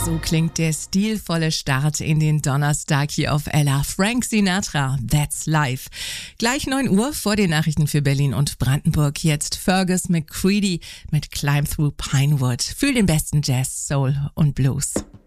So klingt der stilvolle Start in den Donnerstag hier auf Ella. Frank Sinatra, That's Life. Gleich 9 Uhr vor den Nachrichten für Berlin und Brandenburg. Jetzt Fergus McCready mit Climb Through Pinewood. Fühl den besten Jazz, Soul und Blues.